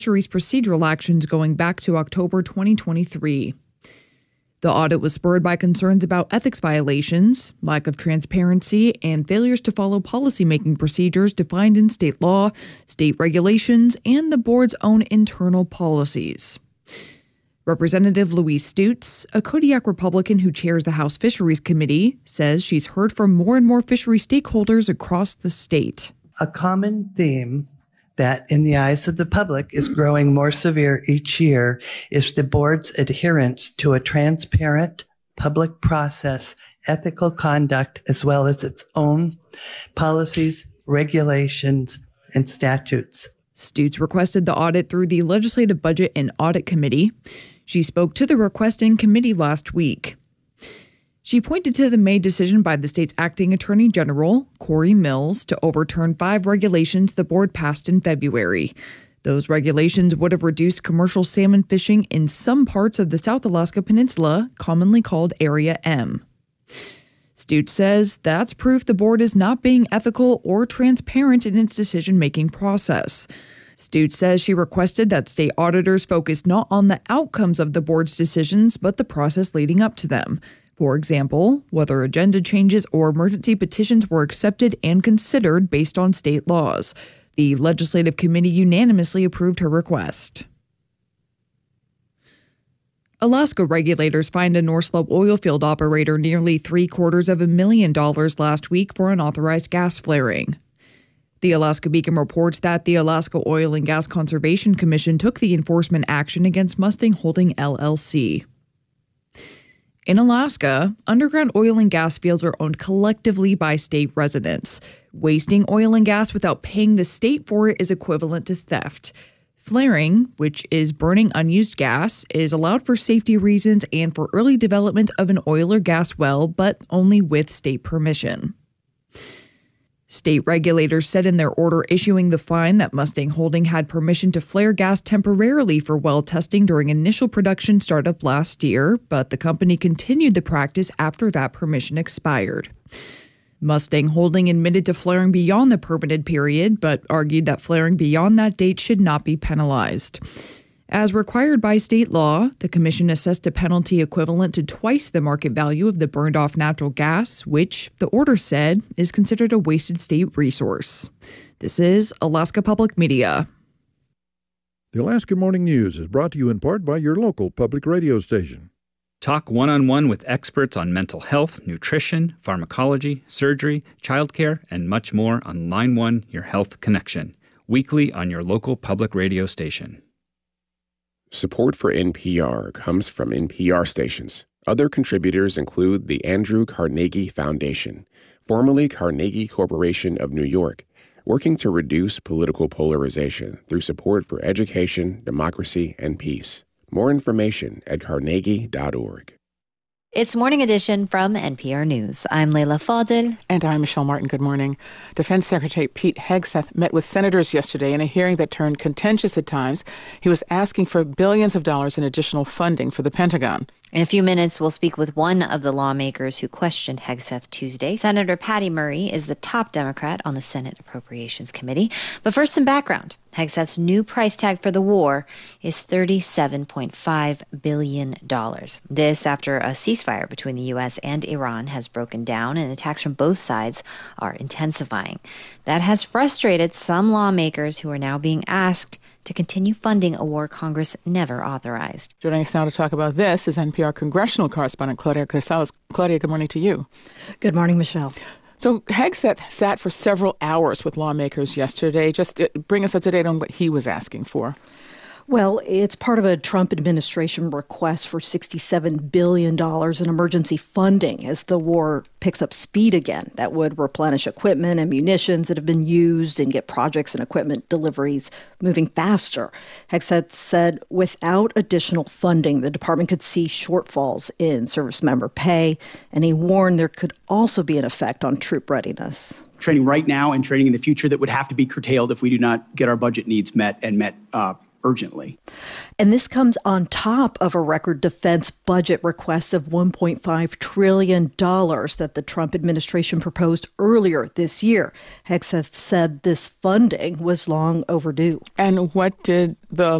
fisheries procedural actions going back to October 2023. The audit was spurred by concerns about ethics violations, lack of transparency, and failures to follow policymaking procedures defined in state law, state regulations, and the board's own internal policies. Representative Louise Stutes, a Kodiak Republican who chairs the House Fisheries Committee, says she's heard from more and more fishery stakeholders across the state. A common theme that, in the eyes of the public, is growing more severe each year is the board's adherence to a transparent public process, ethical conduct, as well as its own policies, regulations, and statutes. Stutes requested the audit through the Legislative Budget and Audit Committee. She spoke to the request in committee last week. She pointed to the May decision by the state's acting attorney general, Corey Mills, to overturn 5 regulations the board passed in February. Those regulations would have reduced commercial salmon fishing in some parts of the South Alaska Peninsula, commonly called Area M. Stutes says that's proof the board is not being ethical or transparent in its decision-making process. Stutes says she requested that state auditors focus not on the outcomes of the board's decisions, but the process leading up to them. For example, whether agenda changes or emergency petitions were accepted and considered based on state laws. The Legislative Committee unanimously approved her request. Alaska regulators fined a North Slope oil field operator nearly $750,000 last week for unauthorized gas flaring. The Alaska Beacon reports that the Alaska Oil and Gas Conservation Commission took the enforcement action against Mustang Holding LLC. In Alaska, underground oil and gas fields are owned collectively by state residents. Wasting oil and gas without paying the state for it is equivalent to theft. Flaring, which is burning unused gas, is allowed for safety reasons and for early development of an oil or gas well, but only with state permission. State regulators said in their order issuing the fine that Mustang Holding had permission to flare gas temporarily for well testing during initial production startup last year, but the company continued the practice after that permission expired. Mustang Holding admitted to flaring beyond the permitted period, but argued that flaring beyond that date should not be penalized. As required by state law, the commission assessed a penalty equivalent to twice the market value of the burned-off natural gas, which, the order said, is considered a wasted state resource. This is Alaska Public Media. The Alaska Morning News is brought to you in part by your local public radio station. Talk one-on-one with experts on mental health, nutrition, pharmacology, surgery, childcare, and much more on Line 1, Your Health Connection, weekly on your local public radio station. Support for NPR comes from NPR stations. Other contributors include the Andrew Carnegie Foundation, formerly Carnegie Corporation of New York, working to reduce political polarization through support for education, democracy, and peace. More information at carnegie.org. It's Morning Edition from NPR News. I'm Leila Fadel. And I'm Michelle Martin. Good morning. Defense Secretary Pete Hegseth met with senators yesterday in a hearing that turned contentious at times. He was asking for billions of dollars in additional funding for the Pentagon. In a few minutes, we'll speak with one of the lawmakers who questioned Hegseth Tuesday. Senator Patty Murray is the top Democrat on the Senate Appropriations Committee. But first, some background. Hegseth's new price tag for the war is $37.5 billion. This after a ceasefire between the U.S. and Iran has broken down and attacks from both sides are intensifying. That has frustrated some lawmakers who are now being asked to continue funding a war Congress never authorized. Joining us now to talk about this is NPR congressional correspondent Claudia Gonzalez. Claudia, good morning to you. Good morning, Michelle. So Hegseth sat for several hours with lawmakers yesterday. Just bring us up to date on what he was asking for. Well, it's part of a Trump administration request for $67 billion in emergency funding as the war picks up speed again. That would replenish equipment and munitions that have been used and get projects and equipment deliveries moving faster. Hegseth said without additional funding, the department could see shortfalls in service member pay, and he warned there could also be an effect on troop readiness. Training right now and training in the future that would have to be curtailed if we do not get our budget needs met and met urgently. And this comes on top of a record defense budget request of $1.5 trillion that the Trump administration proposed earlier this year. Hegseth said this funding was long overdue. And what did the